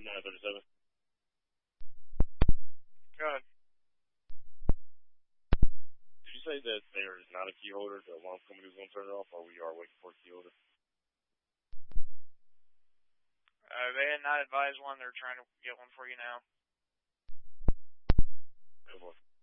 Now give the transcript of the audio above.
937. Go ahead. Did you say that there is not a key holder? The alarm company was going to turn it off, or we are waiting for a key holder? They had not advised one. They're trying to get one for you now. Good one.